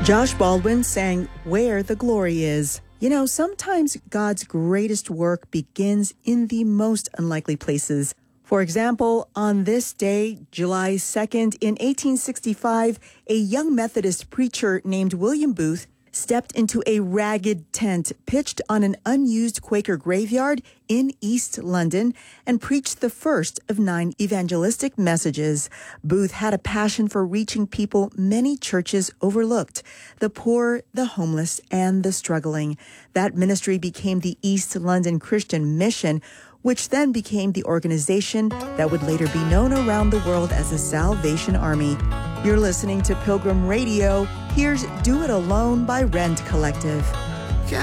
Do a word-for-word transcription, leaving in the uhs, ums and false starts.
Josh Baldwin sang Where the Glory Is. You know, sometimes God's greatest work begins in the most unlikely places. For example, on this day, July second, in eighteen sixty-five, a young Methodist preacher named William Booth stepped into a ragged tent pitched on an unused Quaker graveyard in East London and preached the first of nine evangelistic messages. Booth had a passion for reaching people many churches overlooked: the poor, the homeless, and the struggling. That ministry became the East London Christian Mission, which then became the organization that would later be known around the world as the Salvation Army. You're listening to Pilgrim Radio. Here's Do It Alone by Rend Collective.